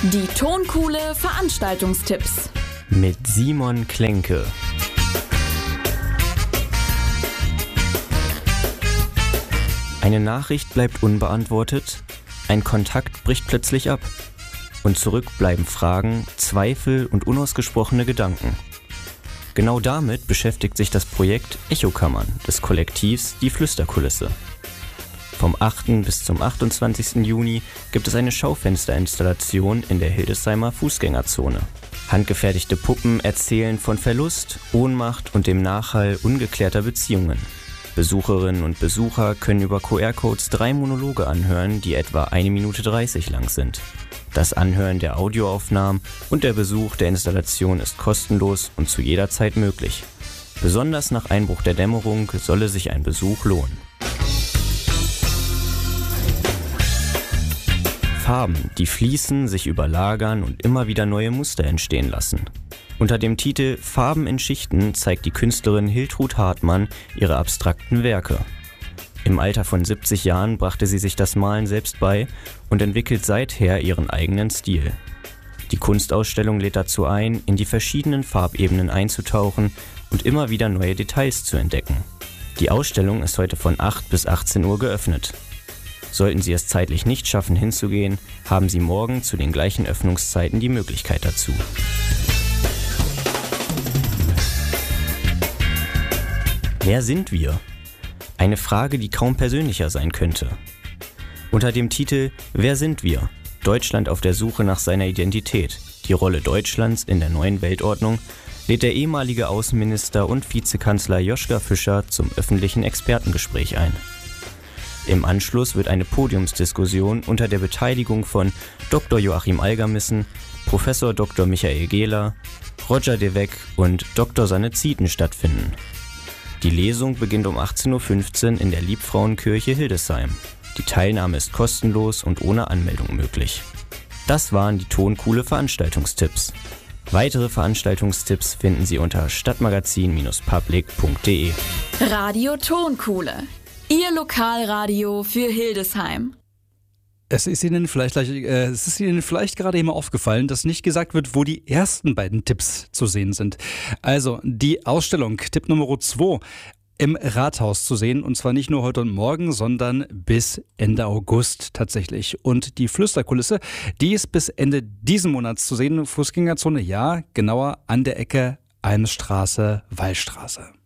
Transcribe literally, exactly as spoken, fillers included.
Die Tonkuhle Veranstaltungstipps mit Simon Klenke. Eine Nachricht bleibt unbeantwortet, ein Kontakt bricht plötzlich ab und zurück bleiben Fragen, Zweifel und unausgesprochene Gedanken. Genau damit beschäftigt sich das Projekt Echokammern des Kollektivs Die Flüsterkulisse. Vom achten bis zum achtundzwanzigsten Juni gibt es eine Schaufensterinstallation in der Hildesheimer Fußgängerzone. Handgefertigte Puppen erzählen von Verlust, Ohnmacht und dem Nachhall ungeklärter Beziehungen. Besucherinnen und Besucher können über Q R-Codes drei Monologe anhören, die etwa eine Minute dreißig lang sind. Das Anhören der Audioaufnahmen und der Besuch der Installation ist kostenlos und zu jeder Zeit möglich. Besonders nach Einbruch der Dämmerung solle sich ein Besuch lohnen. Farben, die fließen, sich überlagern und immer wieder neue Muster entstehen lassen. Unter dem Titel Farben in Schichten zeigt die Künstlerin Hiltrud Hartmann ihre abstrakten Werke. Im Alter von siebzig Jahren brachte sie sich das Malen selbst bei und entwickelt seither ihren eigenen Stil. Die Kunstausstellung lädt dazu ein, in die verschiedenen Farbebenen einzutauchen und immer wieder neue Details zu entdecken. Die Ausstellung ist heute von acht bis achtzehn Uhr geöffnet. Sollten Sie es zeitlich nicht schaffen, hinzugehen, haben Sie morgen zu den gleichen Öffnungszeiten die Möglichkeit dazu. Wer sind wir? Eine Frage, die kaum persönlicher sein könnte. Unter dem Titel Wer sind wir? Deutschland auf der Suche nach seiner Identität, die Rolle Deutschlands in der neuen Weltordnung, lädt der ehemalige Außenminister und Vizekanzler Joschka Fischer zum öffentlichen Expertengespräch ein. Im Anschluss wird eine Podiumsdiskussion unter der Beteiligung von Doktor Joachim Algermissen, Professor Doktor Michael Gehler, Roger de Weck und Doktor Sanne Zieten stattfinden. Die Lesung beginnt um achtzehn Uhr fünfzehn in der Liebfrauenkirche Hildesheim. Die Teilnahme ist kostenlos und ohne Anmeldung möglich. Das waren die Tonkuhle Veranstaltungstipps. Weitere Veranstaltungstipps finden Sie unter stadtmagazin Bindestrich public punkt de. Radio Tonkuhle, Ihr Lokalradio für Hildesheim. Es ist Ihnen vielleicht, äh, es ist Ihnen vielleicht gerade immer aufgefallen, dass nicht gesagt wird, wo die ersten beiden Tipps zu sehen sind. Also die Ausstellung, Tipp Nummer zwei, im Rathaus zu sehen. Und zwar nicht nur heute und morgen, sondern bis Ende August tatsächlich. Und die Flüsterkulisse, die ist bis Ende diesen Monats zu sehen. Fußgängerzone, ja, genauer an der Ecke Almstraße, Wallstraße.